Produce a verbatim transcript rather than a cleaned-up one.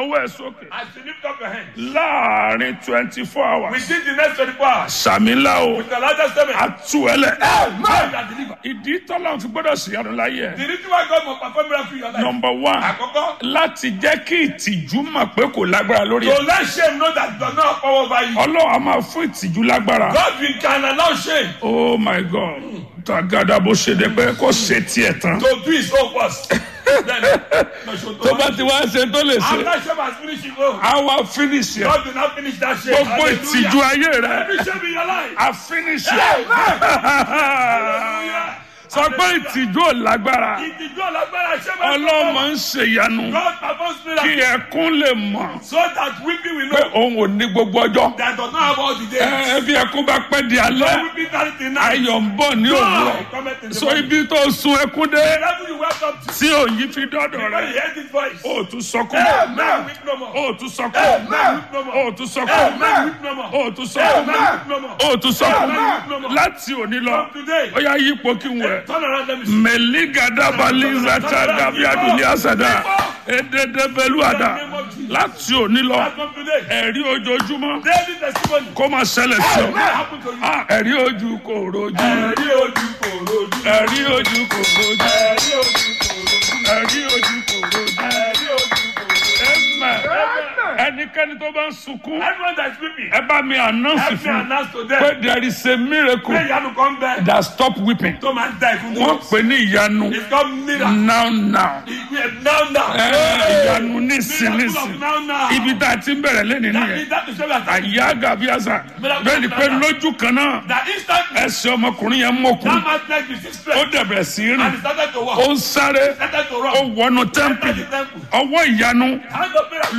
ọwọ́ ẹ̀ sókè. As you lift up your hands, láàrin twenty four hours. within the next twenty-four hours, sàmì ńlá o. with the largest statement, atu ẹlẹ. man that deliver. ìdí tọ́lá fi gbọ́dọ̀ ṣèyanu láyé ẹ̀. The reason why God must perform miracle in your life. number one. Àkọ́kọ́, láti jẹ́ kí ìtìjú mọ̀ pé kò lágbára lórí to ẹ̀. let shame know that it does not have power over you. ọlọ́run a máa fún ìtìjú lágbára. God will can allow shame oh my god. tàgádà bó ṣe dé pé kó ṣe tiẹ̀ tán. to do his own worst. Then, no, show tó bá ti wá ṣe tó lè ṣe. after shame has finished his own, a wá finish ẹ̀. God will not finish that shame. gbogbo ìtìjú ayé rẹ̀. Every shame in your life. a finish ẹ̀. Hallelujah. sọ pé ìtìjú ò lágbára. Ìtìjú alágbára shame has ọlọ́mọ ń ṣèyanu. God performs kí miracle ẹkún lè mọ̀ so that weeping will pé know òun ò ní gbogbo ọjọ́. that does not have all the days. ẹ bí ẹkún bá pẹ́ di alẹ́. Weeping carry the night. ayọ̀ ń bọ̀ ní òwúrọ̀. God cometh in the so morning. ibi tó sun ẹkún dé. The level you welcome to. tí òyìn fi dọ́dọ̀ When rẹ̀. you hear this voice, o tún sọkún. amen, weep no more. o tún sọkún. Amen, weep no more. o tún sọkún. Amen, weep no more. o tún sọkún. Amen, weep no more. o tún sọkún. Amen. láti òní lọ. From today, ó yá yípo kí n wẹ̀. turn around, let me see. mẹ̀lígàdàbàlízàtà gàbíàdùnì àsàdà èdèdèbẹ̀lúàdà láti òní lọ. As from today, ẹ̀rí ojoojúmọ́ daily testimony. kó máa ṣẹlẹ̀ sí What ọ. happened to you? Ah, ẹ̀rí ojú kò rojú. Ẹ̀rí ojú kò rojú. ẹ̀rí ojú kò rojú. Ẹ̀rí ojú kò rojú. ẹ̀rí ojú kò rojú. Ẹ̀rí ojú kò rojú. Amen. Amen. ẹnikẹ́ni tó bá ń sunkún Everyone that is weeping, ẹ bá mi announce help me fún announce to pé them. there is a miracle Pé ìyanu kan bẹ that stop weeping. tó máa ń da ìkún wọ́n dúró. pè ní ìyanu It's called miracle. now now. Now now. Ẹ, ìyanu nísìn Miracle nísìn. of now now. ibi tá a ti ń bẹ̀rẹ̀ lẹ́nu That nìyẹn. is that to show that àyà gàbíàsà bẹ́ẹ̀ ni pé lójú kan náà that instantly ẹsẹ̀ ọmọkùnrin yẹn mọ̀kùn. that man like the sixth ó strength dẹ̀bẹ̀rẹ̀ sí í and rìn. he started to walk. ó ń sáré. Started to ó run. wọnú Entered tẹ́ḿpìlì. the temple. ọwọ́ ìyanu Hand of miracle.